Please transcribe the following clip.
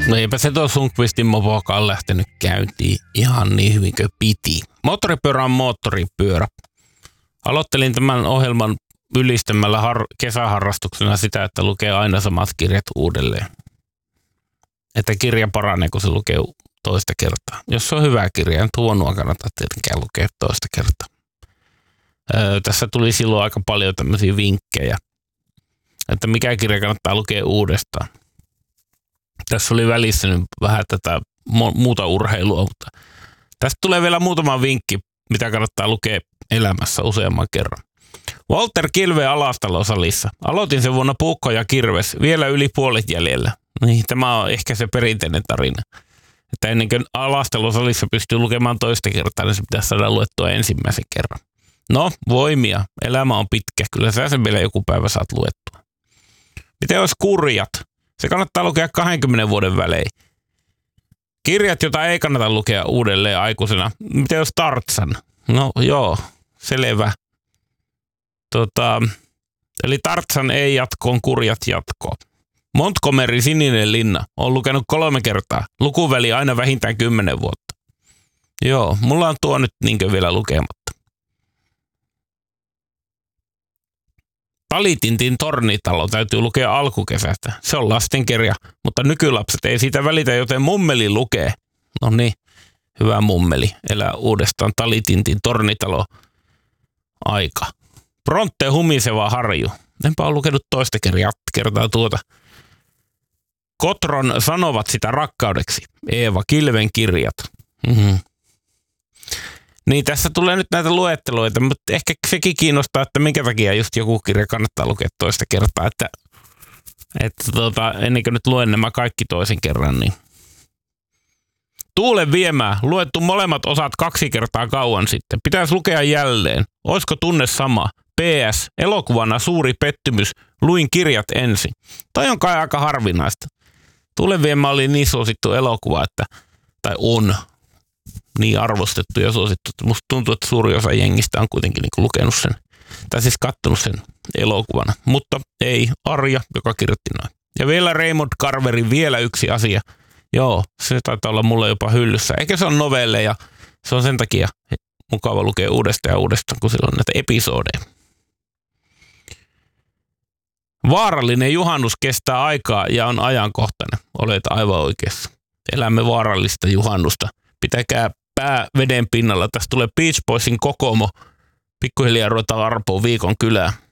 No eipä se tuo Sundqvistin mopokaan lähtenyt käyntiin ihan niin hyvin kuin piti. Moottoripyörä on moottoripyörä. Aloittelin tämän ohjelman ylistämällä kesäharrastuksena sitä, että lukee aina samat kirjat uudelleen. Että kirja paranee, kun se lukee toista kertaa. Jos se on hyvä kirja, nyt huonoa kannattaa tietenkään lukea toista kertaa. Tässä tuli silloin aika paljon tämmöisiä vinkkejä, että mikä kirja kannattaa lukea uudestaan. Tässä oli välissä nyt vähän tätä muuta urheilua, mutta tästä tulee vielä muutama vinkki, mitä kannattaa lukea elämässä useamman kerran. Walter Kilve Alastalo-salissa. Aloitin sen vuonna Puukko ja Kirves, vielä yli puolet jäljellä. Niin, tämä on ehkä se perinteinen tarina. Että ennen kuin Alastalo-salissa pystyy lukemaan toista kertaa, niin se pitäisi saada luettua ensimmäisen kerran. No, voimia. Elämä on pitkä. Kyllä sä sen vielä joku päivä saat luettua. Miten olisi kurjat? Se kannattaa lukea 20 vuoden välein. Kirjat, joita ei kannata lukea uudelleen aikuisena. Miten olisi Tarzan? No joo, selvä. Eli Tarzan ei jatkoon, kurjat jatkoon. Montgomery Sininen linna. Olen lukenut 3 kertaa. Lukuväli aina vähintään 10 vuotta. Joo, mulla on tuo nyt niinkö vielä lukematta. Talitintin Tornitalo täytyy lukea alkukesästä. Se on lastenkirja, mutta nykylapset ei siitä välitä, joten mummeli lukee. No niin, hyvä mummeli. Elää uudestaan Talitintin Tornitalo aika. Bronte humiseva harju. Enpä ole lukenut toista kertaa tuota. Kotron sanovat sitä rakkaudeksi. Eeva Kilven kirjat. Niin tässä tulee nyt näitä luetteloita, mutta ehkä sekin kiinnostaa, että minkä takia just joku kirja kannattaa lukea toista kertaa. Että ennen kuin nyt luen nämä kaikki toisen kerran, niin Tuulen viemää. Luettu molemmat osat 2 kertaa kauan sitten. Pitäisi lukea jälleen. Oisko tunne sama? PS. Elokuvana suuri pettymys. Luin kirjat ensin. Toi on kai aika harvinaista. Tuulen viemä oli niin suosittu elokuva, tai on niin arvostettu ja suosittu. Musta tuntuu, että suuri osa jengistä on kuitenkin niin lukenut sen, tai siis kattonut sen elokuvana. Mutta ei Arja, joka kirjoitti noin. Ja vielä Raymond Carverin vielä yksi asia. Joo, se taitaa olla mulla jopa hyllyssä. Eikä se on novelleja. Se on sen takia mukava lukea uudestaan ja uudestaan, kun sillä on näitä episodeja. Vaarallinen juhannus kestää aikaa ja on ajankohtainen. Olet aivan oikeassa. Elämme vaarallista juhannusta. Pitäkää pää veden pinnalla. Tästä tulee Beach Boysin Kokomo. Pikkuhiljaa ruvetaan arpoon viikon kylään.